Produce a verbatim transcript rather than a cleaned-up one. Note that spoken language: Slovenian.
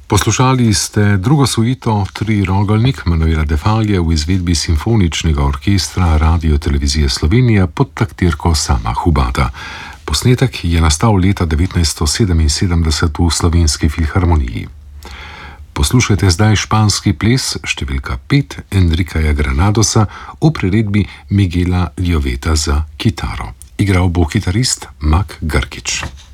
Poslušali ste drugo suito Trirogalnik Manuela Defalje v izvedbi Simfoničnega orkestra Radio-televizije Slovenija pod taktirko Sama Hubata. Posnetek je nastal leta devetnajststo sedeminsedemdeset v Slovenski filharmoniji. Poslušajte zdaj španski ples številka pet Enrikeja Granadosa v priredbi Miguela Lioveta za kitaro. Igral bo kitarist Mak Grkić.